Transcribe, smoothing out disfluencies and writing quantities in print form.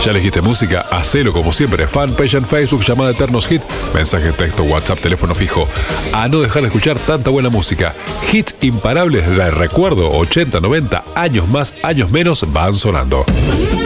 ¿Ya elegiste música? Hacelo como siempre. Fanpage en Facebook, llamada Eternos Hit, mensaje, texto, WhatsApp, teléfono fijo. A no dejar de escuchar tanta buena música. Hits imparables de recuerdo, 80, 90, años más, años menos, van sonando.